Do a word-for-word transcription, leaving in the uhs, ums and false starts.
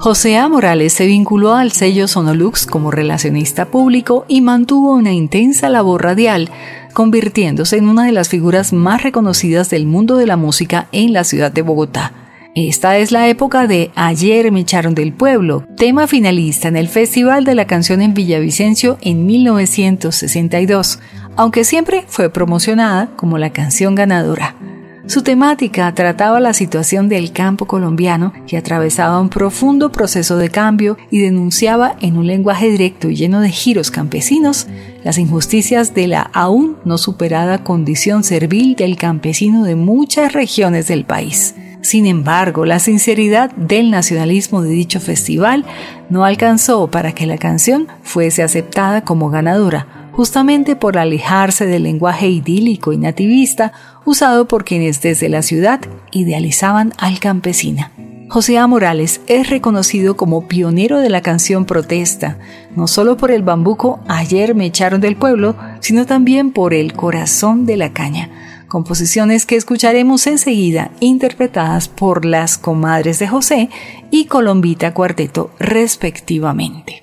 José A. Morales se vinculó al sello Sonolux como relacionista público y mantuvo una intensa labor radial, convirtiéndose en una de las figuras más reconocidas del mundo de la música en la ciudad de Bogotá. Esta es la época de Ayer me echaron del pueblo, tema finalista en el Festival de la Canción en Villavicencio en mil novecientos sesenta y dos, aunque siempre fue promocionada como la canción ganadora. Su temática trataba la situación del campo colombiano, que atravesaba un profundo proceso de cambio y denunciaba en un lenguaje directo y lleno de giros campesinos las injusticias de la aún no superada condición servil del campesino de muchas regiones del país. Sin embargo, la sinceridad del nacionalismo de dicho festival no alcanzó para que la canción fuese aceptada como ganadora, justamente por alejarse del lenguaje idílico y nativista usado por quienes desde la ciudad idealizaban al campesino. José A. Morales es reconocido como pionero de la canción protesta, no solo por el bambuco Ayer me echaron del pueblo, sino también por El corazón de la caña, composiciones que escucharemos enseguida interpretadas por las Comadres de José y Colombita Cuarteto respectivamente.